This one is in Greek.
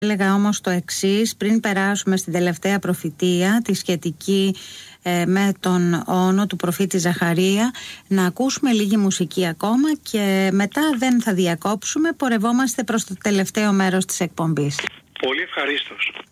Έλεγα όμως το εξής, πριν περάσουμε στην τελευταία προφητεία, τη σχετική με τον όνο του προφήτη Ζαχαρία, να ακούσουμε λίγη μουσική ακόμα και μετά δεν θα διακόψουμε, πορευόμαστε προς το τελευταίο μέρος της εκπομπής. Πολύ ευχαρίστως.